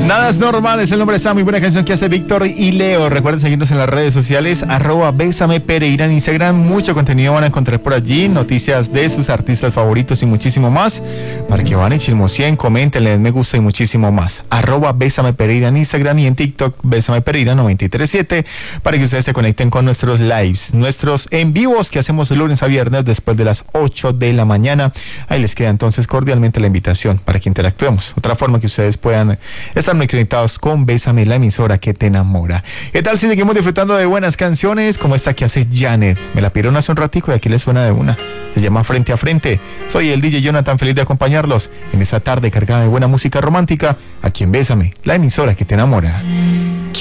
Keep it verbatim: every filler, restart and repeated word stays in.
Nada es normal, es el nombre de esta muy buena canción que hace Víctor y Leo. Recuerden seguirnos en las redes sociales, arroba Bésame Pereira en Instagram. Mucho contenido van a encontrar por allí, noticias de sus artistas favoritos y muchísimo más. Para que van y chismoseen, comenten, le den me gusta y muchísimo más. Arroba Bésame Pereira en Instagram y en TikTok, Bésame Pereira noventa y tres siete, para que ustedes se conecten con nuestros lives, nuestros en vivos que hacemos de lunes a viernes después de las ocho de la mañana. Ahí les queda entonces cordialmente la invitación para que interactuemos. Otra forma que ustedes puedan estar muy conectados con Bésame, la emisora que te enamora. ¿Qué tal si seguimos disfrutando de buenas canciones como esta que hace Janet? Me la pidieron hace un ratico y aquí les suena de una. Se llama Frente a Frente. Soy el D J Jonathan, feliz de acompañarlos en esta tarde cargada de buena música romántica aquí en Bésame, la emisora que te enamora.